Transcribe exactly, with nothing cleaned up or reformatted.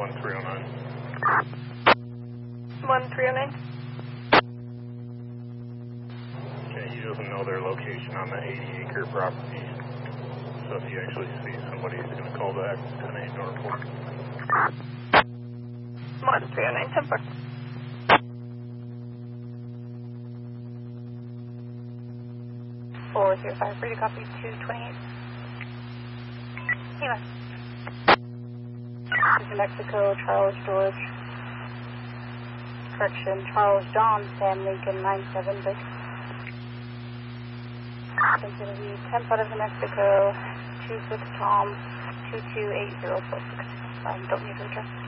one three oh nine. one three oh nine. Okay, he doesn't know their location on the eighty acre property. So if you actually see somebody, he's going to call back ten eight Norfolk. one three oh nine, ten four. four zero five, ready copy two twenty-eight. Hey, this is New Mexico, Charles George. Correction, Charles John Sam Lincoln nine seven six. It's going to be ten out of New Mexico, two six Tom, two two eight zero four six. I don't need to address.